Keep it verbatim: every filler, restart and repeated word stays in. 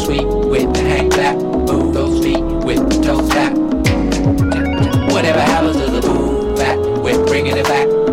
sweet with the hang back. Move those feet with the toes back. Whatever happens to the move back, we're bringing it back.